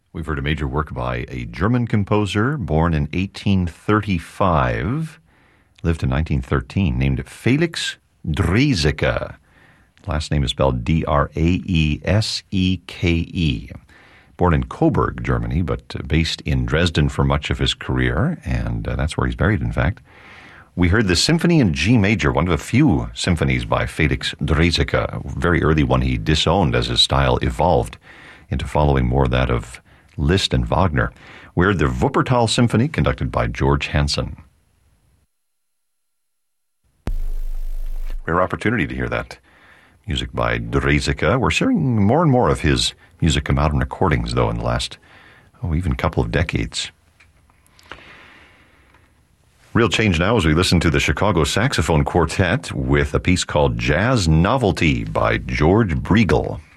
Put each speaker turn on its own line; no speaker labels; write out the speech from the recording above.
We've heard a major work by a German composer born in 1835, lived in 1913, named Felix Draeseke. Last name is spelled Draeseke. Born in Coburg, Germany, but based in Dresden for much of his career, and that's where he's buried, in fact. We heard the Symphony in G Major, one of a few symphonies by Felix Draeseke, a very early one he disowned as his style evolved into following more that of Liszt and Wagner. We heard the Wuppertal Symphony, conducted by George Hansen. Rare opportunity to hear that music by Draeseke. We're hearing more and more of his music come out in recordings, though, in the last, even couple of decades. Real change now as we listen to the Chicago Saxophone Quartet with a piece called Jazz Novelty by George Briegel.